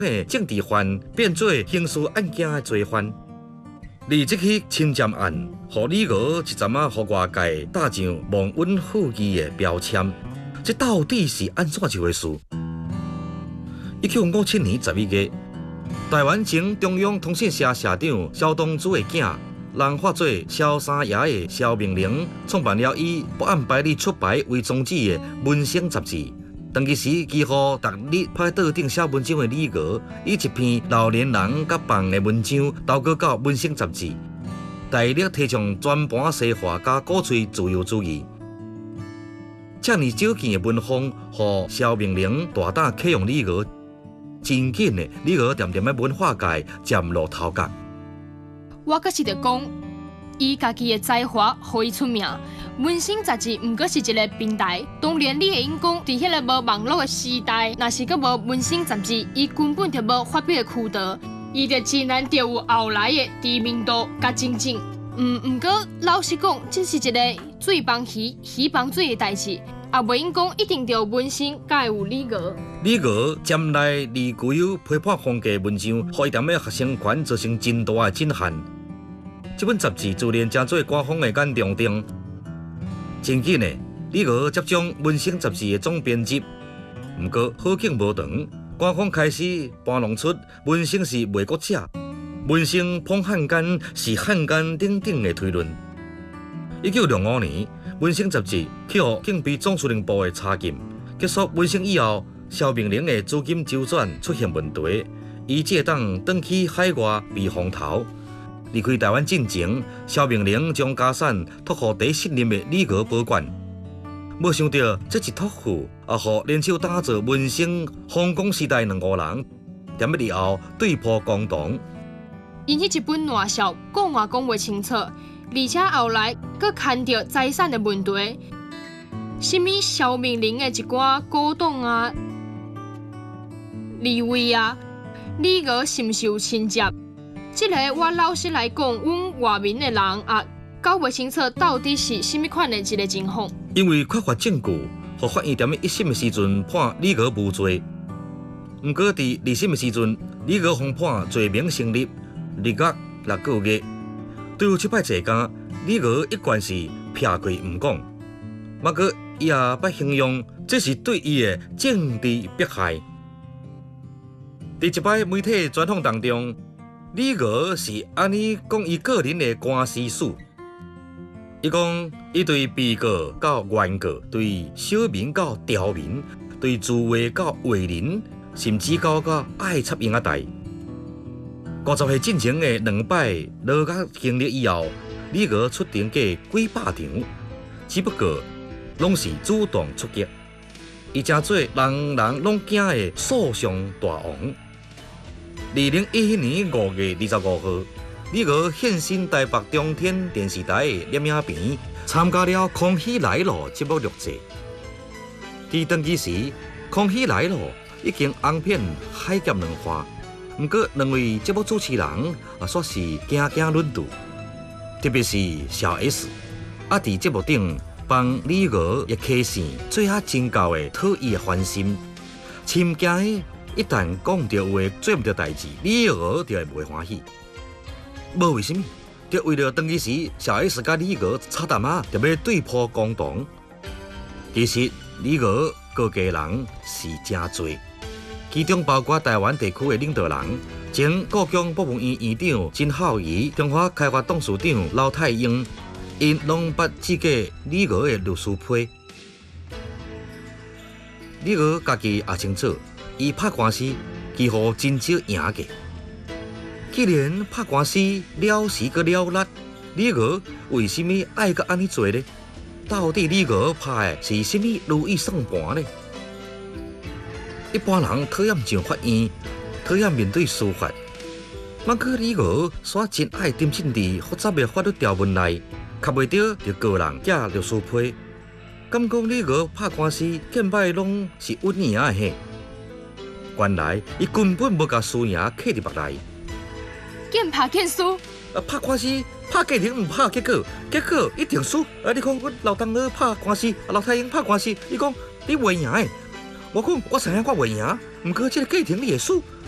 的政治犯变做刑事案件的罪犯。而这起侵占案，予李娥一阵予外界打上忘恩负义的标签。这到底是安怎一回事？1957年11月，台湾前中央通讯社社长萧东主的囝，人化做萧三爷的萧明玲，创办了以不按牌理出牌为宗旨的《文星》杂志。当其时，几乎逐日趴在桌顶写文章的李娥，以一篇老年人甲放的文章投稿到《文星》杂志，大力提倡全盘西化加鼓吹自由主义。这么少见的文风，予萧明玲大胆启用李娥，真紧的李娥渐渐在文化界崭露头角。 我阁是着讲，伊家己的才华，互伊出名。文星杂志毋过是一个平台，当然你会用讲，伫迄个无网络的时代，若是阁无文星杂志，伊根本就无发表的渠道，伊就自然就有后来的知名度甲竞争。毋过老实讲，这是一个水帮鱼，鱼帮水的代志，也袂用讲一定就文星才有李娥。 李娥占来而具有批判风格的文章，互伊踮咧学生圈造成真大的震撼。这本杂志自然成做官方的眼中钉。真紧的，李娥接掌《文星》杂志的总编辑。不过好景无长，官方开始搬弄出《文星》是卖国者，《文星》捧汉奸是汉奸等等的推论。1965年，《文星》杂志去予警备总司令部的查禁。结束《文星》以后，萧明玲的资金周转出现问题，伊借当转去海外避风头。离开台湾进前，萧明玲将家产托付第一信任的李娥保管。没想到这一托付，也予联手打造文星、皇宫时代两个人，踮咧以后对簿公堂。 因迄一本烂小讲话讲袂清楚，而且后来佫牵着财产的问题，什么萧明玲的一寡古董啊、利位啊，李娥是毋是有亲接？这个我老实来讲，阮外面的人也搞袂清楚到底是甚物款的一个情况。 因为缺乏证据，互法院踮咧一审的时阵判李娥无罪。不过伫二审的时阵，李娥方判罪名成立，入狱6个月。对于这摆坐监，李娥一贯是撇开唔讲，不过伊也捌形容这是对伊的政治迫害。伫一摆媒体专访当中，李娥是安尼讲伊个人的官司史。伊讲，伊对被告到原告，对小民到刁民，对自卫到伟人，甚至到爱插秧仔台。50岁进前的2摆落狱经历以后，李娥出庭过几百场，只不过拢是主动出击。伊成做人人拢惊的诉讼大王。2011年5月25号，李娥现身台北中天电视台的摄影棚，参加了《康熙来了》节目录制。伫当其时，《康熙来了》已经红遍海峡两岸，不过两位节目主持人也算是行行轮渡，特别是小 S， 伫节目顶帮李娥一开线，做下真够的讨伊的欢心，深惊一旦讲到话做唔到代志，李娥就会袂欢喜。无为什么，就为了当其时小 S 甲李娥差淡仔，就要对簿公堂。其实李娥告家人是真多，其中包括台湾地区的领导人，前故宫博物院院长曾孝仪、中华开发董事长老太英，因拢捌指过李娥的律师批。李娥家己也清楚。伊拍官司几乎真少赢过。既然拍官司了时个了力，李娥为什么爱个安尼做呢？到底李娥拍的是什么如意算盘呢？一般人讨厌上法院，讨厌面对司法。不过李娥煞真爱沉浸伫复杂的法律条文内，卡袂到就告人假律师批。敢讲李娥拍官司见摆拢是稳赢的嘿？原来，伊根本无甲输赢刻伫目内。 见拍见输。 拍官司拍过程唔拍结果，结果一定输。你看阮老东儿拍官司，老太英拍官司，伊讲你袂赢诶。我讲我知影我袂赢，毋过这个过程你会输，